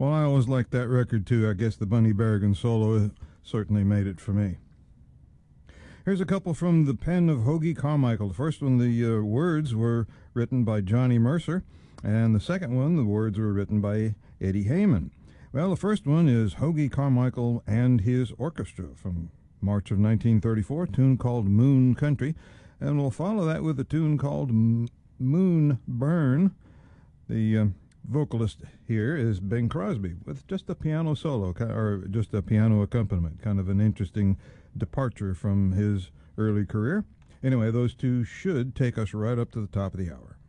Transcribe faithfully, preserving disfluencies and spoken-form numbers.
Well, I always liked that record, too. I guess the Bunny Berrigan solo certainly made it for me. Here's a couple from the pen of Hoagy Carmichael. The first one, the uh, words were written by Johnny Mercer, and the second one, the words were written by Eddie Heyman. Well, the first one is Hoagy Carmichael and his orchestra from March of nineteen thirty-four, a tune called Moon Country, and we'll follow that with a tune called M- Moon Burn. The uh, vocalist here is Bing Crosby with just a piano solo, or just a piano accompaniment, kind of an interesting departure from his early career. Anyway, those two should take us right up to the top of the hour.